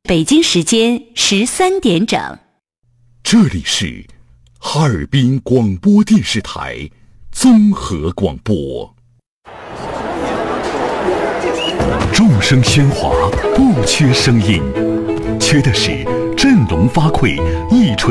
北京时间13点整。 这里是哈尔滨广播电视台综合广播。众声喧哗，不缺声音，缺的是振聋发聩、一锤